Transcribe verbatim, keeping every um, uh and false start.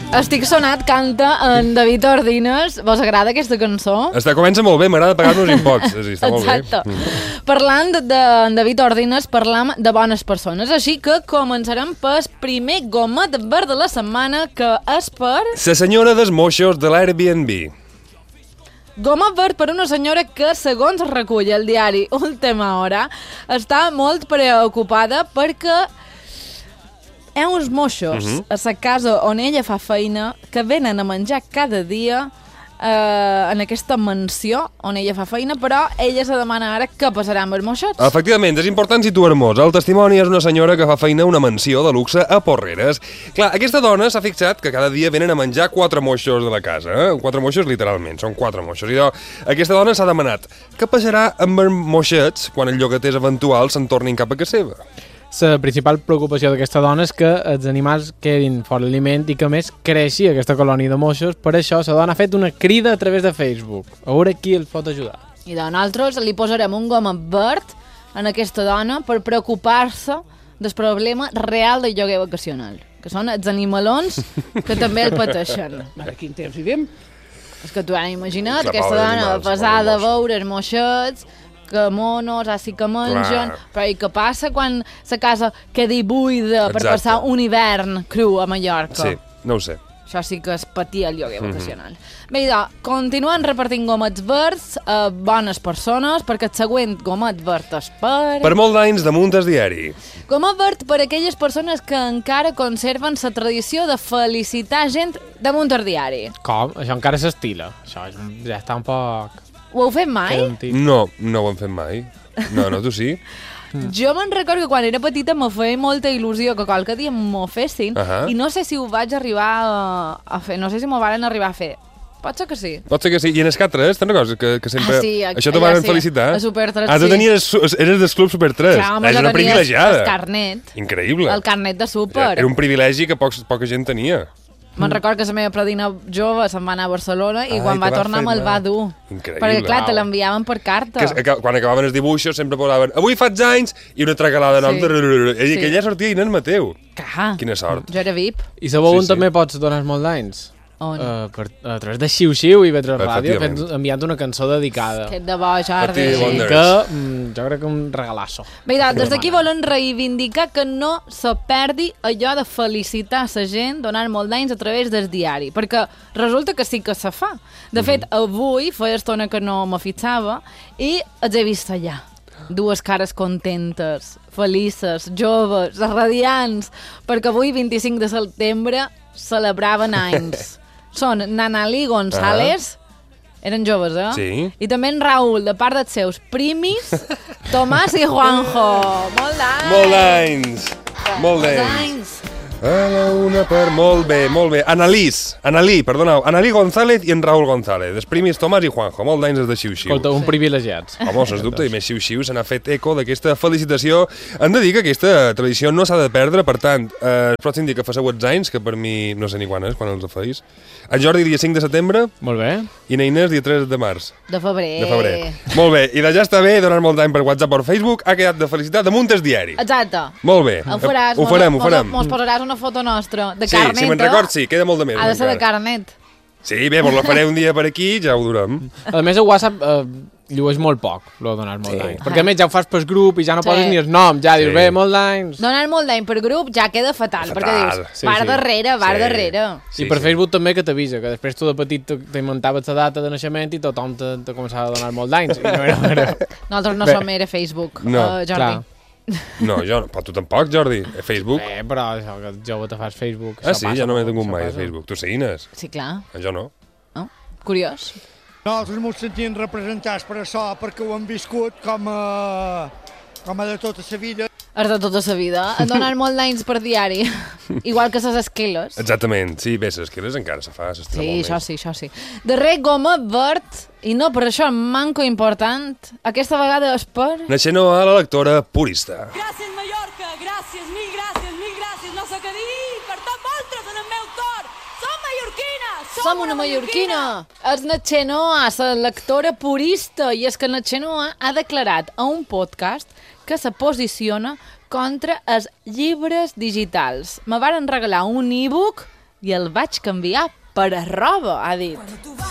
Estic sonat, canta en David Ordines. Vos agrada aquesta cançó? Està, comença molt bé, m'agrada pagar-nos imposts. Sí, està molt Exacte. bé. Mm. Parlant d'en David Ordines, parlam de bones persones, així que començarem pel primer gomet verd de la setmana, que és per... La senyora dels moixos de l'Airbnb. Gomet verd per una senyora que, segons recull el diari Última Hora, està molt preocupada perquè hi ha uns moixos uh -huh. a la casa on ella fa feina que venen a menjar cada dia eh, en aquesta mansió on ella fa feina, però ella se demana ara què passarà amb els moixots. Efectivament, és important situar-nos. El testimoni és una senyora que fa feina a una mansió de luxe a Porreres. Clar, aquesta dona s'ha fixat que cada dia venen a menjar quatre moixos de la casa. Eh? Quatre moixos literalment, són quatre moixos. I llavors, aquesta dona s'ha demanat què passarà amb els moixets quan els llogaters eventuals se'n tornin cap a casa seva. La principal preocupació d'aquesta dona és que els animals quedin fora d'aliment i que, a més, creixi aquesta colònia de moixos. Per això, la dona ha fet una crida a través de Facebook. A veure qui els pot ajudar. I de nosaltres li posarem un gomet verd en aquesta dona per preocupar-se del problema real del lloguer vacacional, que són els animalons que també el pateixen. Ara, quin temps vivim? És que t'ho han imaginat, Clar, aquesta pobres dona animals, pesada a pobres veure els moixets, que monos, així que mengen, Clar. però i què passa quan la casa quedi buida per Exacte. passar un hivern cru a Mallorca? Sí, no ho sé. Això sí que és patir el lloguer vacacional. Mm-hmm. Bé, idò, continuen repartint gomets verds a bones persones, perquè el següent gomet verd és per... Per molts anys damunt el diari. Gomet verd per aquelles persones que encara conserven la tradició de felicitar gent damunt el diari. Com? Això encara s'estila. Això és, ja està un poc... Ho heu fet mai? Queda antic. No, no ho hem fet mai. No, no, tu sí? Jo me'n recordo que quan era petita me feia molta il·lusió que qualque dia m'ho fessin Uh -huh. i no sé si ho vaig arribar a, a fer, no sé si m'ho varen arribar a fer. Pot ser que sí. Pot ser que sí. I en Escat tres, te'n recordes? Que, que sempre... Ah, sí, a- Això t'ho allà van sí, felicitar? a Super tres, Ah, tu sí. tenies, eres del Club Super tres. Clar, home, és jo una tenia privilegiada. el carnet. Increïble. El carnet de Super. Era un privilegi que pocs, poca gent tenia. Me'n recordo que la meva predina jove se'n va anar a Barcelona i Ai, quan va te va tornar fer me'l va mal. dur. Increïble. Perquè, clar, te Au. l'enviaven per carta. Que, que, quan acabaven els dibuixos sempre posaven avui faig anys i una tragalada Sí. nom. I Sí. que ella sortia Inés Mateu. Clar, Quina sort. jo era V I P. I sabeu Sí, on sí. també pots donar molts d'anys? On? Uh, per, a través de Xiu-Xiu i Vetres Ràdio, Efectivament. fet, enviant una cançó dedicada. Que de bo, Jordi. Pati Wonders. Que mm, jo crec que un regalasso. Bé, doncs, des d'aquí volen reivindicar que no se perdi allò de felicitar la gent donant molt d'anys a través del diari, perquè resulta que sí que se fa. De fet, avui feia estona que no me fixava i els he vist allà. Dues cares contentes, felices, joves, radiants, perquè avui, vint-i-cinc de setembre, celebraven anys. Són Nanalí González, eren joves, eh? Sí. I també en Raül, de part dels seus primis, Tomàs i Juanjo. Molt d'anys! Molt d'anys. Molt d'anys. d'anys. A la una per... Molt bé, molt bé. Annalís, Annalí, perdoneu. Annalí González i en Raül González. Els primis Tomàs i Juanjo. Molt d'anys des de Xiu-Xiu. Escolta, un privilegiats. Home, sens dubte, i més Xiu-Xiu se n'ha fet eco d'aquesta felicitació. Hem de dir que aquesta tradició no s'ha de perdre, per tant, eh, el pròxim dia que passeu els anys, que per mi no sé ni quan és, quan els feis, en Jordi dia cinc de setembre Molt bé. i na Inés dia tres de març. De febrer. De febrer. Molt bé, i de ja està bé, donar molt d'any per WhatsApp o Facebook, ha quedat de felicitar damunt el diari. Exacte. Molt bé. Ho faràs. Ho farem, ho mos- farem. Mos posaràs una foto nostra, de Sí, carnet. si me'n eh? record, sí, queda molt de més. Ha de ser de encara. carnet. Sí, bé, vos la faré un dia per aquí, ja ho durem. A més, el WhatsApp eh, llueix molt poc, lo de donar molt Sí. d'anys. Perquè a més ja ho fas pel grup i ja no Sí. poses ni el nom, ja dius, Sí. bé, molt d'anys. Donar molt d'any per grup ja queda fatal, Fatal. perquè dius, Sí, bar sí. darrere, bar Sí. darrere. Sí, I per sí. Facebook també que t'avisa, que després tu de petit te- t'inventaves la data de naixement i tothom te, te començava a donar molt d'anys. I no era greu. Nosaltres no Bé. som era Facebook, No, uh, Jordi. clar. No, jo no, però tu tampoc, Jordi. A Facebook? Bé, però això, que el jove te fas Facebook. Ah, això sí, passa, ja no m'he això tingut mai a passa. Facebook. Tu sí, Inés? Sí, clar. Jo no. Oh, curiós. Nosaltres ens sentim representats per això, perquè ho hem viscut com a, com a de tota la vida. És de tota la vida. Han donat molt d'anys per diari. Igual que les esqueles. Exactament, sí, bé, les queres encara se fa, s'estira Sí, molt això més. sí, això sí. Darrer gomet verd, i no per això manco important, aquesta vegada és per... Naixent a la lectora purista. Gràcies, Mallorca, gràcies, mil gràcies, mil gràcies. No sé què dir, per tot vosaltres en el meu cor. Som mallorquines! Som una mallorquina! És Natxenoa, la lectora purista, i és que Natxenoa ha declarat a un podcast que se posiciona contra els llibres digitals. Me varen regalar un e-book i el vaig canviar per a roba, ha dit.